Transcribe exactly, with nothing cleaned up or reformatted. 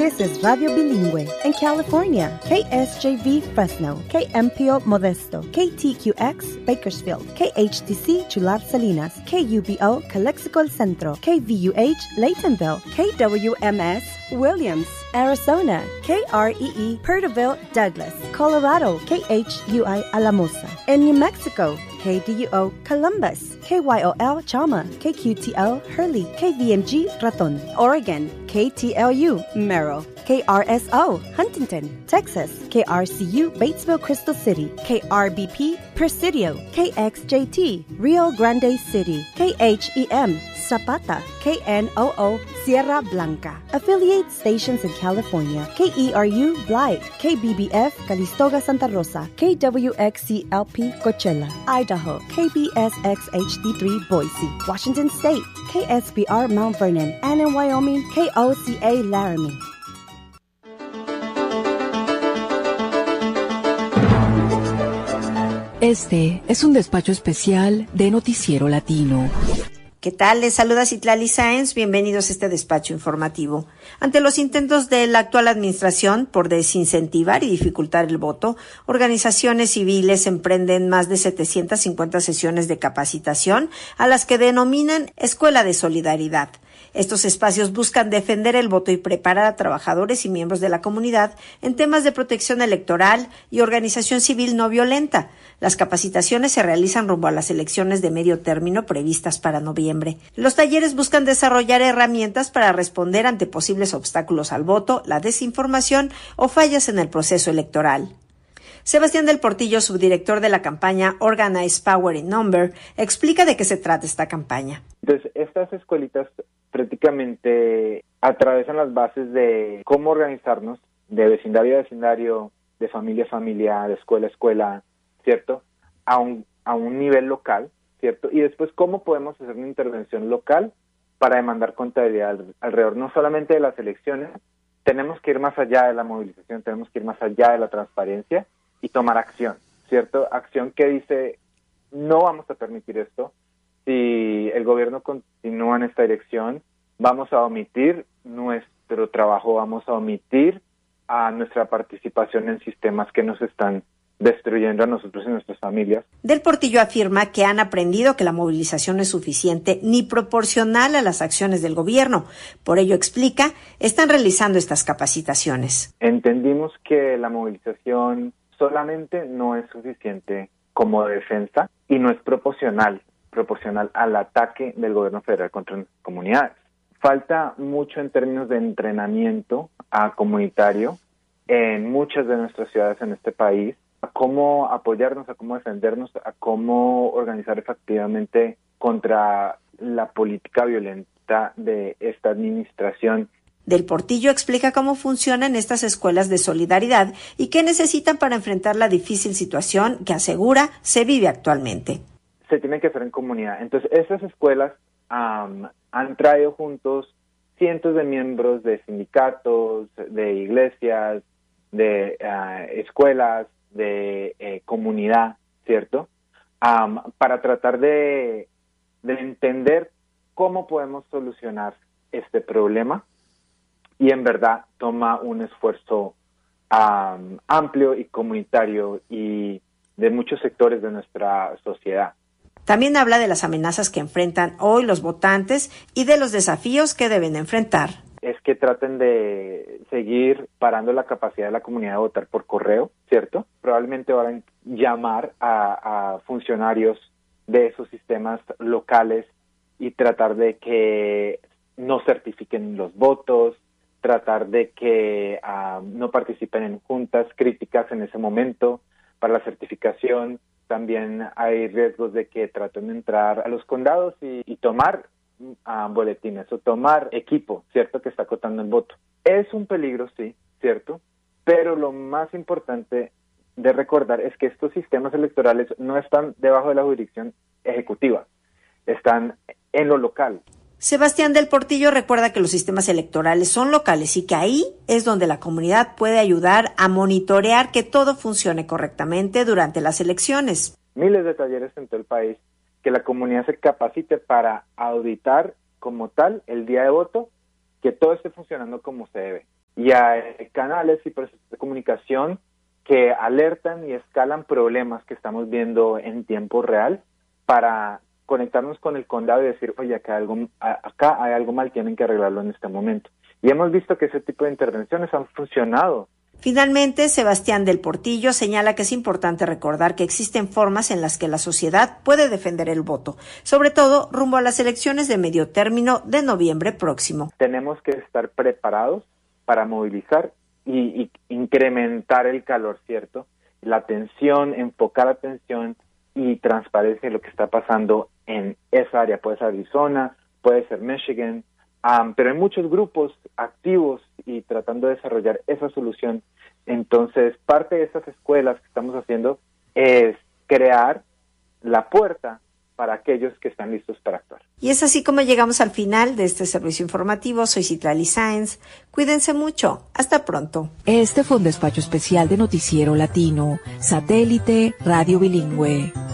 This is Radio Bilingüe in California. K S J V Fresno, K M P O Modesto, K T Q X Bakersfield, K H T C Chular Salinas, K U B O Calexico El Centro, K V U H Laytonville, K W M S Williams, Arizona, K R E E Perterville Douglas, Colorado, K H U I Alamosa. In New Mexico, K D U O Columbus, K Y O L Chalma, K Q T L Hurley, K V M G Raton. Oregon, K T L U Merrill, K R S O Huntington, Texas, K R C U Batesville Crystal City, K R B P Presidio, K X J T Rio Grande City, K H E M Zapata, K N O O Sierra Blanca. Affiliate stations in California, K E R U Blythe, K B B F Calistoga Santa Rosa, K W X C L P Coachella, Idaho, K B S X H D three Boise, Washington State, K S B R Mount Vernon, and in Wyoming, K O C A Laramie. Este es un despacho especial de Noticiero Latino. ¿Qué tal? Les saluda Citlali Sáenz. Bienvenidos a este despacho informativo. Ante los intentos de la actual administración por desincentivar y dificultar el voto, organizaciones civiles emprenden más de setecientas cincuenta sesiones de capacitación a las que denominan Escuela de Solidaridad. Estos espacios buscan defender el voto y preparar a trabajadores y miembros de la comunidad en temas de protección electoral y organización civil no violenta. Las capacitaciones se realizan rumbo a las elecciones de medio término previstas para noviembre. Los talleres buscan desarrollar herramientas para responder ante posibles obstáculos al voto, la desinformación o fallas en el proceso electoral. Sebastián del Portillo, subdirector de la campaña Organize Power in Number, explica de qué se trata esta campaña. Entonces, estas escuelitas prácticamente atravesan las bases de cómo organizarnos de vecindario a vecindario, de familia a familia, de escuela a escuela, ¿cierto? A un, a un nivel local, ¿cierto? Y después cómo podemos hacer una intervención local para demandar contabilidad alrededor, no solamente de las elecciones, tenemos que ir más allá de la movilización, tenemos que ir más allá de la transparencia y tomar acción, ¿cierto? Acción que dice, no vamos a permitir esto. Si el gobierno continúa en esta dirección, vamos a omitir nuestro trabajo, vamos a omitir a nuestra participación en sistemas que nos están destruyendo a nosotros y nuestras familias. Del Portillo afirma que han aprendido que la movilización no es suficiente ni proporcional a las acciones del gobierno. Por ello, explica, están realizando estas capacitaciones. Entendimos que la movilización solamente no es suficiente como defensa y no es proporcional. proporcional al ataque del gobierno federal contra nuestras comunidades. Falta mucho en términos de entrenamiento a comunitario en muchas de nuestras ciudades en este país, a cómo apoyarnos, a cómo defendernos, a cómo organizar efectivamente contra la política violenta de esta administración. Del Portillo explica cómo funcionan estas escuelas de solidaridad y qué necesitan para enfrentar la difícil situación que asegura se vive actualmente. Se tienen que hacer en comunidad. Entonces, estas escuelas um, han traído juntos cientos de miembros de sindicatos, de iglesias, de uh, escuelas, de eh, comunidad, ¿cierto? Um, para tratar de, de entender cómo podemos solucionar este problema y en verdad toma un esfuerzo um, amplio y comunitario y de muchos sectores de nuestra sociedad. También habla de las amenazas que enfrentan hoy los votantes y de los desafíos que deben enfrentar. Es que traten de seguir parando la capacidad de la comunidad de votar por correo, ¿cierto? Probablemente van a llamar a, a funcionarios de esos sistemas locales y tratar de que no certifiquen los votos, tratar de que uh, no participen en juntas críticas en ese momento para la certificación. También hay riesgos de que traten de entrar a los condados y, y tomar uh, boletines o tomar equipo, ¿cierto?, que está acotando el voto. Es un peligro, sí, ¿cierto? Pero lo más importante de recordar es que estos sistemas electorales no están debajo de la jurisdicción ejecutiva, están en lo local. Sebastián del Portillo recuerda que los sistemas electorales son locales y que ahí es donde la comunidad puede ayudar a monitorear que todo funcione correctamente durante las elecciones. Miles de talleres en todo el país, que la comunidad se capacite para auditar como tal el día de voto, que todo esté funcionando como se debe. y hay canales y procesos de comunicación que alertan y escalan problemas que estamos viendo en tiempo real para conectarnos con el condado y decir, oye, acá hay algo, acá hay algo mal, tienen que arreglarlo en este momento. Y hemos visto que ese tipo de intervenciones han funcionado. Finalmente, Sebastián del Portillo señala que es importante recordar que existen formas en las que la sociedad puede defender el voto, sobre todo rumbo a las elecciones de medio término de noviembre próximo. Tenemos que estar preparados para movilizar y, y incrementar el calor, ¿cierto? La atención, enfocar atención y transparencia en lo que está pasando en esa área. Puede ser Arizona, puede ser Michigan, um, pero hay muchos grupos activos y tratando de desarrollar esa solución. Entonces, parte de esas escuelas que estamos haciendo es crear la puerta para aquellos que están listos para actuar. Y es así como llegamos al final de este servicio informativo. Soy Citlali Sáenz. Cuídense mucho. Hasta pronto. Este fue un despacho especial de Noticiero Latino, Satélite Radio Bilingüe.